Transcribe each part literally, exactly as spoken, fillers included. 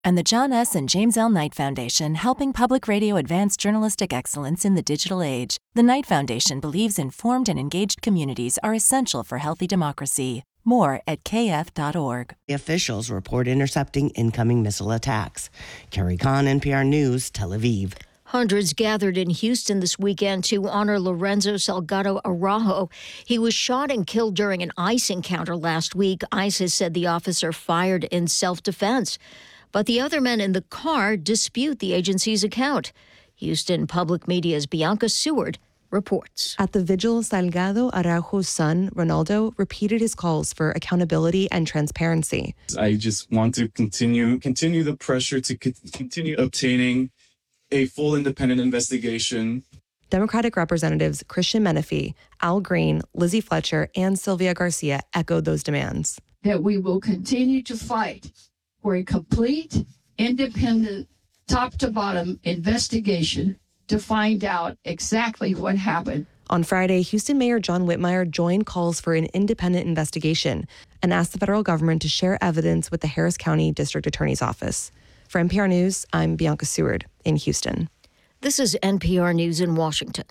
And the John S. and James L. Knight Foundation, helping public radio advance journalistic excellence in the digital age. The Knight Foundation believes informed and engaged communities are essential for healthy democracy. More at k f dot org. Officials report intercepting incoming missile attacks. Carrie Kahn, N P R News, Tel Aviv. Hundreds gathered in Houston this weekend to honor Lorenzo Salgado Araujo. He was shot and killed during an ICE encounter last week. ICE has said the officer fired in self-defense. But the other men in the car dispute the agency's account. Houston Public Media's Bianca Seward reports. At the vigil, Salgado Araujo's son, Ronaldo, repeated his calls for accountability and transparency. I just want to continue continue the pressure to continue obtaining a full independent investigation. Democratic Representatives Christian Menefee, Al Green, Lizzie Fletcher, and Sylvia Garcia echoed those demands. That we will continue to fight for a complete, independent, top-to-bottom investigation to find out exactly what happened. On Friday, Houston Mayor John Whitmire joined calls for an independent investigation and asked the federal government to share evidence with the Harris County District Attorney's Office. For N P R News, I'm Bianca Seward in Houston. This is N P R News in Washington.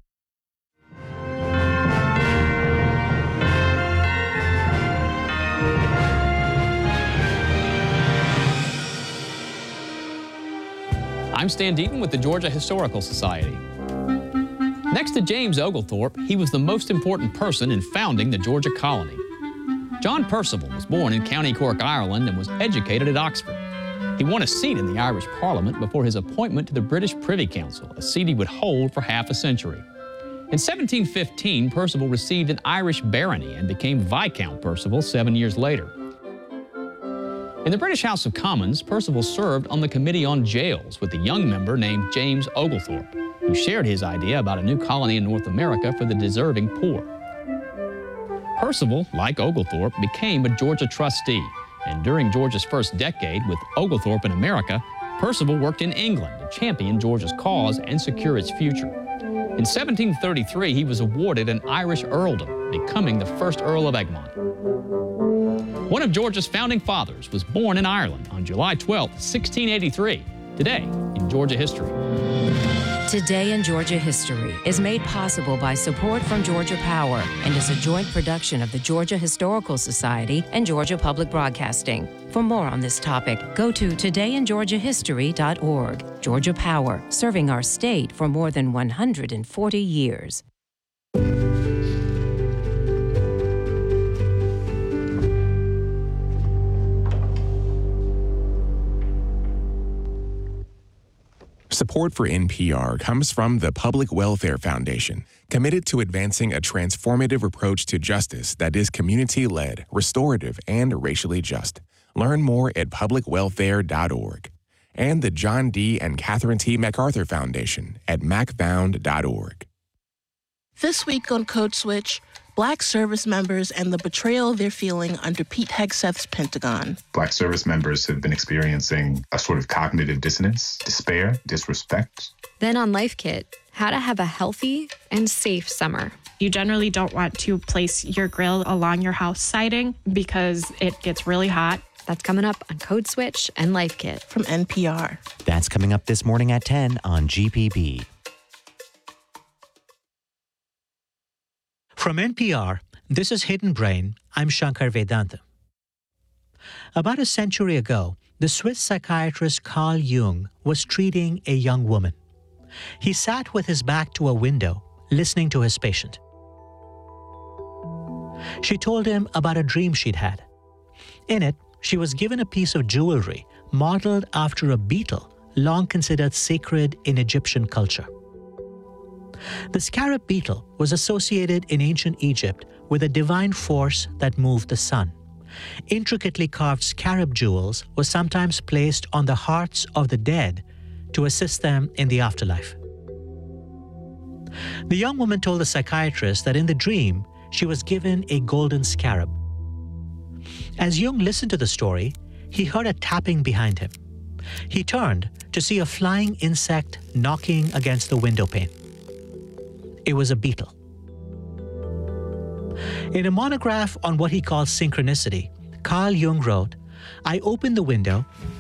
I'm Stan Deaton with the Georgia Historical Society. Next to James Oglethorpe, he was the most important person in founding the Georgia colony. John Percival was born in County Cork, Ireland, and was educated at Oxford. He won a seat in the Irish Parliament before his appointment to the British Privy Council, a seat he would hold for half a century. In seventeen fifteen, Percival received an Irish barony and became Viscount Percival seven years later. In the British House of Commons, Percival served on the Committee on Jails with a young member named James Oglethorpe, who shared his idea about a new colony in North America for the deserving poor. Percival, like Oglethorpe, became a Georgia trustee, and during Georgia's first decade with Oglethorpe in America, Percival worked in England to champion Georgia's cause and secure its future. In seventeen thirty-three, he was awarded an Irish earldom, becoming the first Earl of Egmont. One of Georgia's founding fathers was born in Ireland on July twelfth, sixteen eighty-three. Today in Georgia History. Today in Georgia History is made possible by support from Georgia Power and is a joint production of the Georgia Historical Society and Georgia Public Broadcasting. For more on this topic, go to today in georgia history dot org. Georgia Power, serving our state for more than one hundred forty years. Support for N P R comes from the Public Welfare Foundation, committed to advancing a transformative approach to justice that is community-led, restorative, and racially just. Learn more at public welfare dot org. And the John D. and Catherine T. MacArthur Foundation at mac found dot org. This week on Code Switch, Black service members and the betrayal they're feeling under Pete Hegseth's Pentagon. Black service members have been experiencing a sort of cognitive dissonance, despair, disrespect. Then on Life Kit, how to have a healthy and safe summer. You generally don't want to place your grill along your house siding because it gets really hot. That's coming up on Code Switch and Life Kit. From N P R. That's coming up this morning at ten on G P B. From N P R, this is Hidden Brain. I'm Shankar Vedanta. About a century ago, the Swiss psychiatrist Carl Jung was treating a young woman. He sat with his back to a window, listening to his patient. She told him about a dream she'd had. In it, she was given a piece of jewelry modeled after a beetle, long considered sacred in Egyptian culture. The scarab beetle was associated in ancient Egypt with a divine force that moved the sun. Intricately carved scarab jewels were sometimes placed on the hearts of the dead to assist them in the afterlife. The young woman told the psychiatrist that in the dream, she was given a golden scarab. As Jung listened to the story, he heard a tapping behind him. He turned to see a flying insect knocking against the window pane. It was a beetle. In a monograph on what he calls synchronicity, Carl Jung wrote, "I opened the window